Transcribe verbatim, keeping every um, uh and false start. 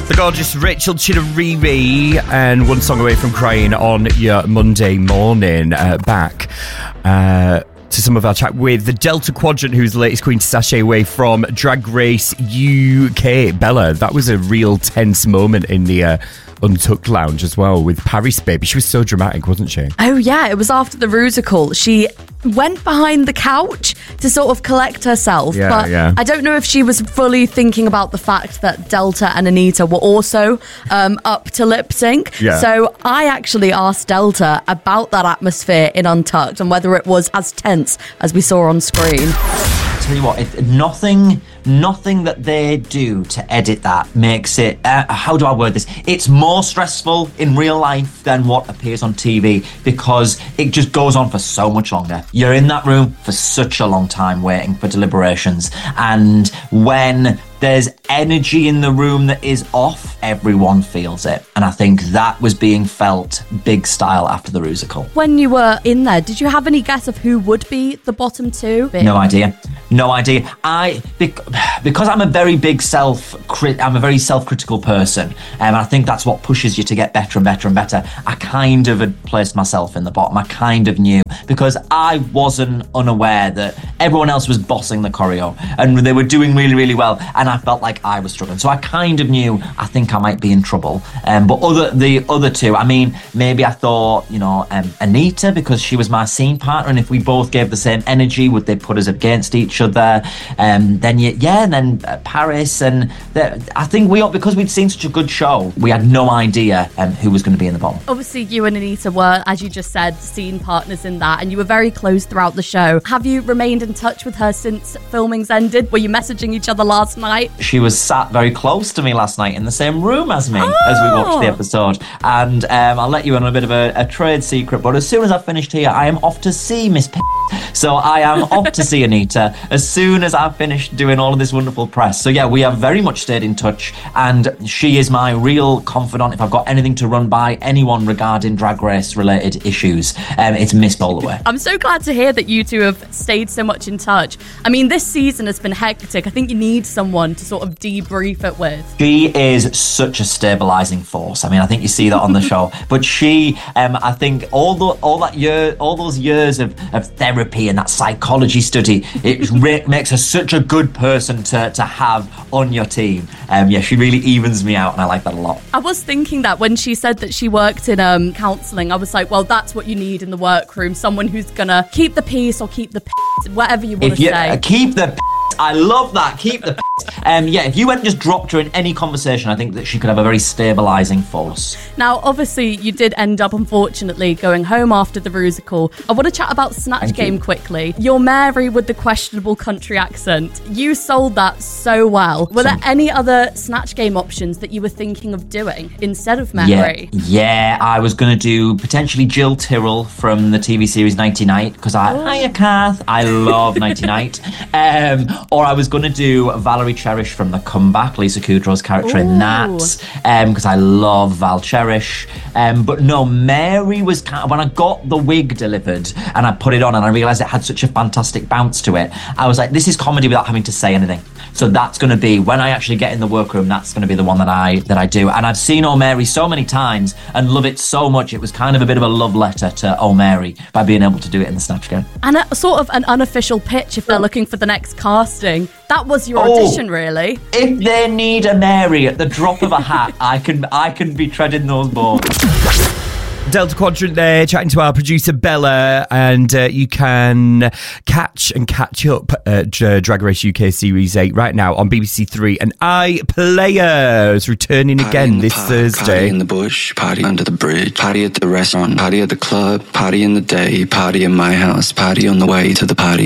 The gorgeous Rachel Chidoriri and One Song Away from Crying on your Monday morning. Uh, back uh, to some of our chat with the Delta Quadrant, who's the latest queen to sashay away from Drag Race U K. Bella, that was a real tense moment in the uh, Untucked Lounge as well with Paris Baby. She was so dramatic, wasn't she? Oh yeah, it was after the Rusical. She went behind the couch to sort of collect herself, yeah, but yeah. I don't know if she was fully thinking about the fact that Delta and Anita were also um, up to lip sync. Yeah. So I actually asked Delta about that atmosphere in Untucked and whether it was as tense as we saw on screen. Tell you what, it, nothing nothing that they do to edit that makes it, uh, how do I word this, it's more stressful in real life than what appears on T V, because it just goes on for so much longer. You're in that room for such a long time waiting for deliberations, and when there's energy in the room that is off, everyone feels it. And I think that was being felt big style after the Rusical. When you were in there, did you have any guess of who would be the bottom two? No idea. No idea. I because I'm a very big self I'm a very self-critical person, and I think that's what pushes you to get better and better and better. I kind of had placed myself in the bottom. I kind of knew, because I wasn't unaware that everyone else was bossing the choreo and they were doing really, really well, and I felt like I was struggling. So I kind of knew I think I might be in trouble. Um, but other the other two, I mean, maybe I thought, you know, um, Anita, because she was my scene partner, and if we both gave the same energy, would they put us against each other? Um, then you, yeah, and then uh, Paris, and the, I think we all, because we'd seen such a good show, we had no idea um, who was going to be in the bottom. Obviously, you and Anita were, as you just said, scene partners in that, and you were very close throughout the show. Have you remained in touch with her since filming's ended? Were you messaging each other last night? She was sat very close to me last night in the same room as me oh. as we watched the episode. And um, I'll let you in on a bit of a, a trade secret, but as soon as I've finished here, I am off to see Miss P. So I am off to see Anita as soon as I've finished doing all of this wonderful press. So yeah, we have very much stayed in touch, and she is my real confidant. If I've got anything to run by anyone regarding Drag Race related issues, um, it's Miss Boulderway. I'm so glad to hear that you two have stayed so much in touch. I mean, this season has been hectic. I think you need someone to sort of debrief it with. She is such a stabilising force. I mean, I think you see that on the show. But she, um, I think all the all that year, all those years of, of therapy and that psychology study, it re- makes her such a good person to, to have on your team. Um, yeah, she really evens me out, and I like that a lot. I was thinking that when she said that she worked in um, counselling, I was like, well, that's what you need in the workroom. Someone who's going to keep the peace or keep the p***, whatever you want to say. Uh, keep the p***. I love that. Keep the p***. Um, yeah, if you went and just dropped her in any conversation, I think that she could have a very stabilising force. Now, obviously, you did end up, unfortunately, going home after the Rusical. I want to chat about Snatch Thank Game you. quickly. Your Mary with the questionable country accent. You sold that so well. Were there any other Snatch Game options that you were thinking of doing instead of Mary? Yeah, yeah I was going to do potentially Jill Tyrrell from the T V series Nighty Night, because I, oh. hiya Kath, I love Nighty Night. Um, or I was going to do Valerie Cherish from The Comeback, Lisa Kudrow's character Ooh. in that, because um, I love Val Cherish. Um, but no, Mary was kind of, when I got the wig delivered and I put it on and I realised it had such a fantastic bounce to it, I was like, this is comedy without having to say anything. So that's going to be, when I actually get in the workroom, that's going to be the one that I that I do. And I've seen Oh Mary so many times and love it so much. It was kind of a bit of a love letter to Oh Mary by being able to do it in the Snatch Game. And a, sort of an unofficial pitch if they're looking for the next casting. That was your oh, audition, really. If they need a Mary at the drop of a hat, I can I can be treading those boards. Delta Quadrant there, chatting to our producer Bella, and uh, you can catch and catch up at uh, Drag Race U K Series eight right now on B B C Three, and iPlayer is returning party again this park, Thursday. Party in the bush, party under the bridge, party at the restaurant, party at the club, party in the day, party in my house, party on the way to the party.